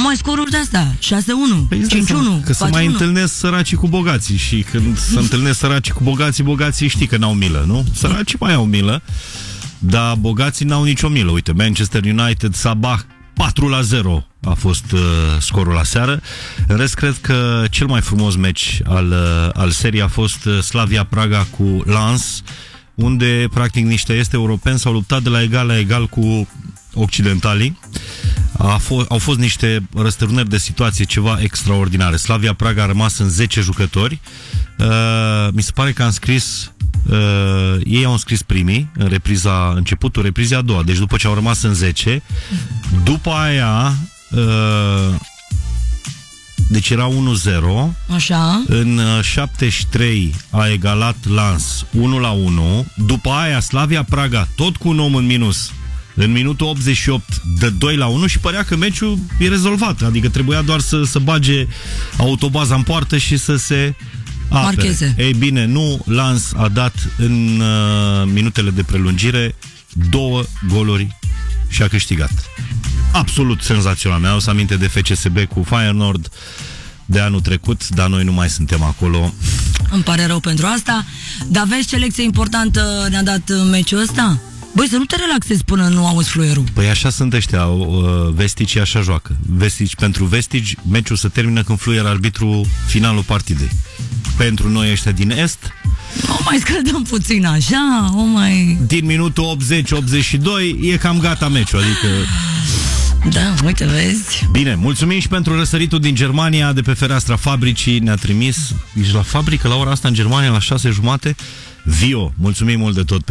Numai scoruri de astea, 6-1, 5-1, 4-1. Că se mai întâlnesc săracii cu bogații și când se întâlnesc săracii cu bogații, bogații știi că n-au milă, nu? Săracii mai au milă, dar bogații n-au nicio milă. Uite, Manchester United, Sabah, 4-0 a fost scorul la seară. În rest, cred că cel mai frumos meci al serii a fost Slavia Praga cu Lens, unde practic niște este europeni s-au luptat de la egal la egal cu occidentalii. Au fost niște răsturnări de situație ceva extraordinare. Slavia Praga a rămas în 10 jucători. Mi se pare că ei au înscris primii în începutul reprizei a doua, deci după ce au rămas în 10. După aia deci era 1-0. Așa. În 73 a egalat Lens 1-1. După aia Slavia Praga, tot cu un om în minus, în minutul 88 de 2-1 și părea că meciul e rezolvat. Adică trebuia doar să bage autobaza în poartă și să se apere. Ei bine, nu, Lens a dat în minutele de prelungire 2 goluri și a câștigat. Absolut senzațional. Mi-am adus aminte de FCSB cu Feyenoord de anul trecut, dar noi nu mai suntem acolo. Îmi pare rău pentru asta. Dar vezi ce lecție importantă ne-a dat meciul ăsta? Băi, să nu te relaxezi până nu auzi fluierul. Păi așa sunt ăștia, vesticii așa joacă. Pentru vestici, meciul se termină când fluier arbitru finalul partidei. Pentru noi ăștia din Est, o mai scădăm puțin așa, din minutul 80-82 e cam gata meciul, adică... Da, uite, vezi. Bine, mulțumim și pentru răsăritul din Germania, de pe fereastra fabricii, ne-a trimis. Ești la fabrică la ora asta în Germania, la 6:30? Vio, mulțumim mult de tot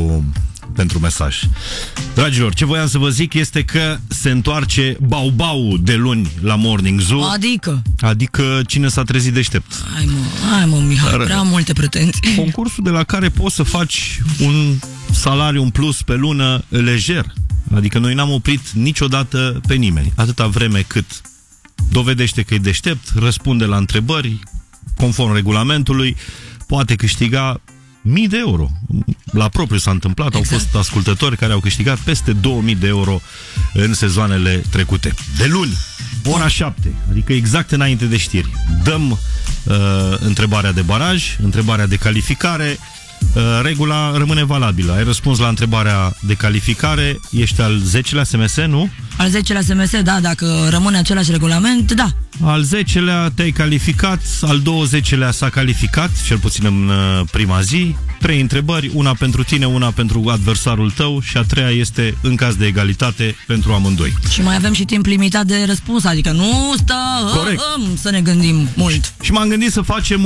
pentru mesaj. Dragilor, ce voiam să vă zic este că se întoarce Bau-Bau de luni la Morning Zoo. Adică cine s-a trezit deștept. Hai mă, Mihai, prea multe pretenții. Concursul de la care poți să faci un salariu în plus pe lună lejer. Adică noi n-am oprit niciodată pe nimeni, atâta vreme cât dovedește că e deștept, răspunde la întrebări conform regulamentului, poate câștiga 1000 de euro. La propriu s-a întâmplat, exact. Au fost ascultători care au câștigat peste 2000 de euro în sezoanele trecute. De luni, ora 7, adică exact înainte de știri, dăm întrebarea de baraj, întrebarea de calificare. Regula rămâne valabilă. Ai răspuns la întrebarea de calificare, ești al 10-lea SMS, nu? Al 10-lea SMS, da, dacă rămâne același regulament, da. Al 10-lea te-ai calificat, al 20-lea s-a calificat, cel puțin în prima zi. 3 întrebări, una pentru tine, una pentru adversarul tău și a treia este în caz de egalitate pentru amândoi. Și mai avem și timp limitat de răspuns, adică nu stă să ne gândim mult. Și m-am gândit să facem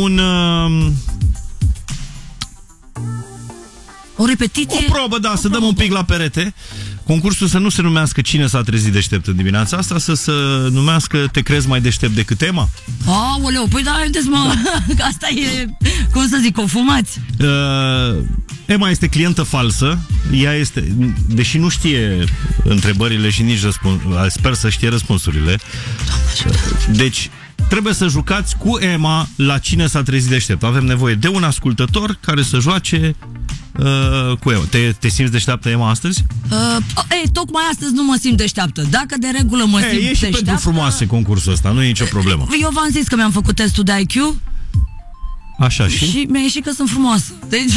o repetiție? O probă, da, să dăm un pic la perete. Concursul să nu se numească Cine s-a trezit deștept în dimineața asta, să se numească Te crezi mai deștept decât Emma? Aoleu, păi da, haideți mă, că asta e, cum să zic, confumați. Emma este clientă falsă. Ea este, deși nu știe întrebările și nici sper să știe răspunsurile. Deci trebuie să jucați cu Emma la Cine s-a trezit deștept. Avem nevoie de un ascultător care să joace cu Emma. Te simți deșteaptă, Emma, astăzi? Tocmai astăzi nu mă simt deșteaptă. Dacă de regulă mă simt deșteaptă... E și pentru frumoase concursul ăsta, nu e nicio problemă. Eu v-am zis că mi-am făcut testul de IQ. Așa și? Și mi-a ieșit că sunt frumoasă.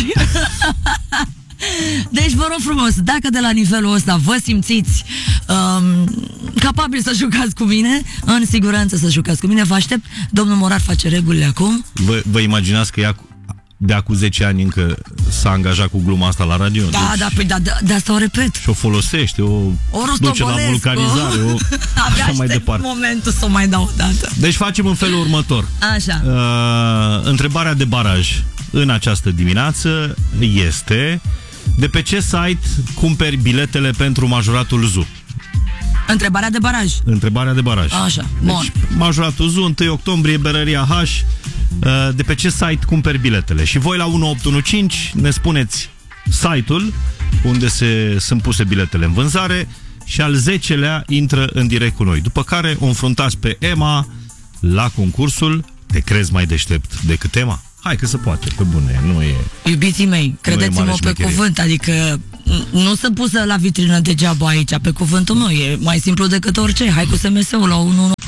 Deci vă rog frumos, dacă de la nivelul ăsta vă simțiți capabil să jucați cu mine, în siguranță să jucați cu mine, vă aștept. Domnul Morar face regulile acum. Vă imaginați că ea de acum 10 ani încă s-a angajat cu gluma asta la radio? Da, deci... de asta o repet. Și o folosește, o duce la vulcanizare, abia mai departe. Momentul să o mai dau o dată. Deci facem în felul următor. Așa. Întrebarea de baraj în această dimineață este: de pe ce site cumperi biletele pentru majoratul Zoo? Întrebarea de baraj. Întrebarea de baraj. Așa, deci, majoratul Zoo, 1 octombrie, Berăria H. De pe ce site cumperi biletele? Și voi la 1815 ne spuneți site-ul unde sunt puse biletele în vânzare și al 10-lea intră în direct cu noi. După care o înfruntați pe Emma la concursul Te crezi mai deștept decât Emma? Hai că se poate, pe bune, nu e... Iubiții mei, credeți-mă pe cuvânt, adică nu sunt pusă la vitrină degeaba aici, pe cuvântul meu, e mai simplu decât orice. Hai cu SMS-ul la 1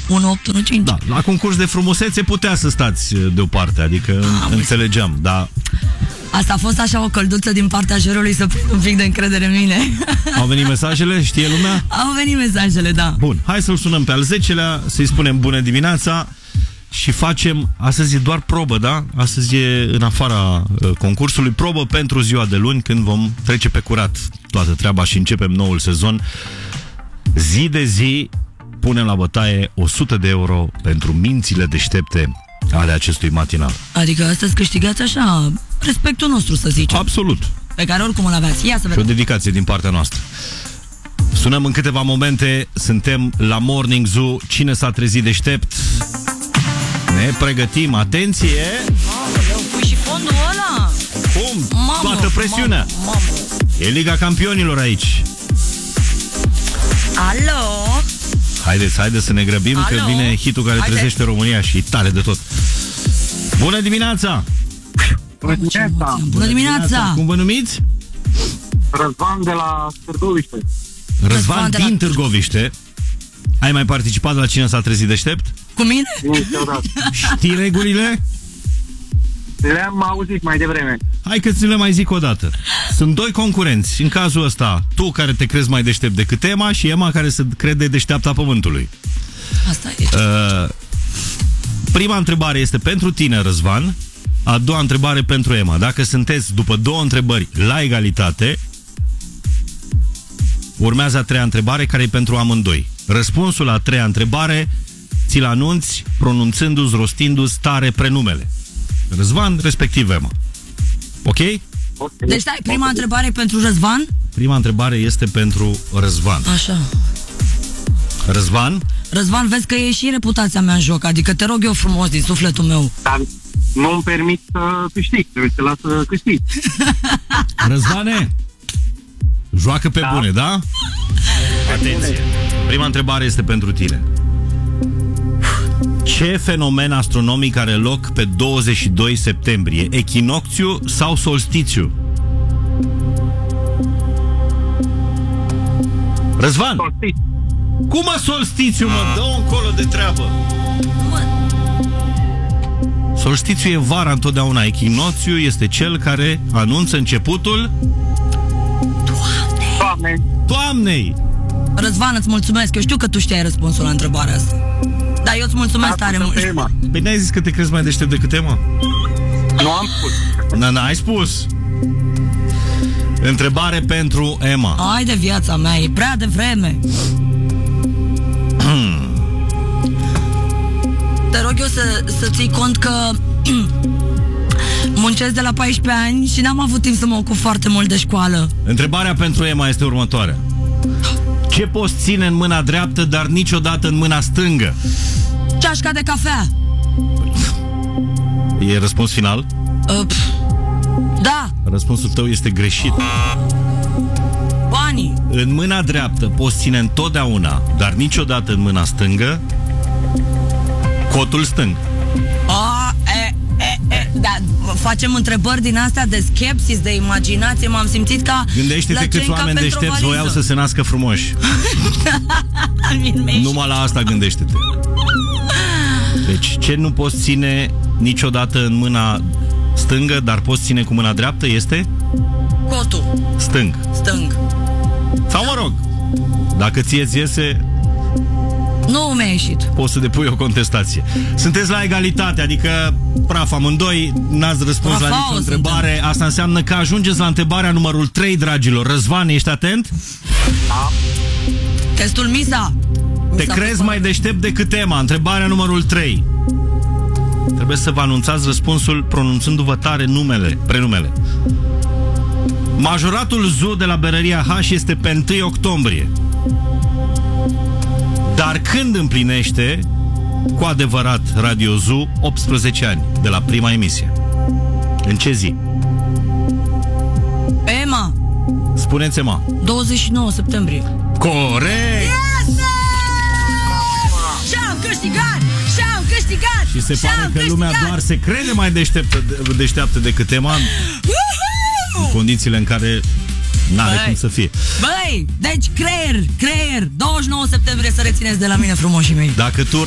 1815. Da, la concurs de frumusețe putea să stați deoparte, adică înțelegeam, dar... Asta a fost așa o călduță din partea jurului să prind un pic de încredere în mine. Au venit mesajele? Știe lumea? Au venit mesajele, da. Bun, hai să-l sunăm pe al 10-lea, să-i spunem bună dimineața și facem, astăzi e doar probă, da? Astăzi e în afara concursului, probă pentru ziua de luni, când vom trece pe curat toată treaba și începem noul sezon. Zi de zi punem la bătaie 100 de euro pentru mințile deștepte ale acestui matinal. Adică astăzi câștigați așa respectul nostru, să zicem. Absolut. Pe care oricum îl aveați. Ia să Și o vedem. dedicație din partea noastră. Sunăm în câteva momente, suntem la Morning Zoo. Cine s-a trezit deștept? Ne pregătim, atenție! Eu pui și fondul ăla. Cum? Toată presiunea. Mamă. E Liga Campionilor aici. Alo? Haideți să ne grăbim. Alo? Că vine hitul care trezește România și e tare de tot. Bună dimineața! Bună dimineața! Cum vă numiți? Răzvan de la Târgoviște. Răzvan de la din Târgoviște. Ai mai participat la Cine s-a trezit deștept? Cu mine? Niciodată. Știi regulile? Le-am auzit mai devreme. Hai că ți le mai zic o dată. Sunt doi concurenți. În cazul ăsta, tu care te crezi mai deștept decât Emma și Emma care se crede deșteapta pământului. Asta e. Prima întrebare este pentru tine, Răzvan. A doua întrebare pentru Emma. Dacă sunteți după două întrebări la egalitate, urmează a treia întrebare care e pentru amândoi. Răspunsul la a treia întrebare ți-l anunți pronunțându-ți, rostindu-ți tare prenumele. Răzvan, respectiv Emma. Ok? Okay. Deci stai, prima întrebare pentru Răzvan? Prima întrebare este pentru Răzvan. Așa. Răzvan? Răzvan, vezi că e și reputația mea în joc. Adică te rog eu frumos din sufletul meu. Dar nu-mi permit să câștig. Trebuie să las să câștig. Răzvane, joacă pe bune, da? Atenție. Prima întrebare este pentru tine. Ce fenomen astronomic are loc pe 22 septembrie? Echinocțiu sau solstițiu? Răzvan, Solstit. cum mă solstițiu, mă? Dă-o încolo de treabă. Solstițiu e vara întotdeauna. Echinocțiu este cel care anunță începutul Doamne. toamnei. Răzvan, îți mulțumesc. Eu știu că tu știai răspunsul la întrebarea asta. Dar eu îți mulțumesc tare mult. Păi n-ai zis că te crezi mai deștept decât Emma? Nu am spus. N-ai spus. Întrebare pentru Emma. Ai de viața mea, e prea devreme. Te rog eu să ții cont că muncesc de la 14 ani și n-am avut timp să mă ocup foarte mult de școală. Întrebarea pentru Emma este următoarea. Ce poți ține în mâna dreaptă, dar niciodată în mâna stângă? Ceașca de cafea. E răspuns final? Da, Răspunsul tău este greșit. banii. În mâna dreaptă poți ține întotdeauna, dar niciodată în mâna stângă, cotul stâng. Da, facem întrebări din astea de skepsis, de imaginație. M-am simțit ca Gândește-te câți oameni deștepți voiau să se nască frumoși. Numai la asta gândește-te. Deci ce nu poți ține niciodată în mâna stângă, dar poți ține cu mâna dreaptă este? Cotul. Stâng. Sau mă rog, dacă ție-ți iese, Nu mi-a ieșit. poți să depui o contestație. Sunteți la egalitate, adică praf amândoi, n-ați răspuns la nicio întrebare. Asta înseamnă că ajungeți la întrebarea numărul 3, dragilor. Răzvan, ești atent? Da. Testul Misa. Te crezi mai deștept decât Emma. Întrebarea numărul 3. Trebuie să vă anunțați răspunsul pronunțându-vă tare prenumele. Majoratul Zoo de la Berăria H este pe 1 octombrie. Dar când împlinește cu adevărat Radio Zoo 18 ani de la prima emisie? În ce zi? Emma. Spuneți, Emma. 29 septembrie. Corect! Și-am câștigat! Și-am câștigat! Și se pare că lumea doar se crede mai deșteaptă decât Emma, în condițiile în care n-are cum să fie. Băi, deci creier, 29 septembrie să rețineți de la mine, frumoșii mei. Dacă tu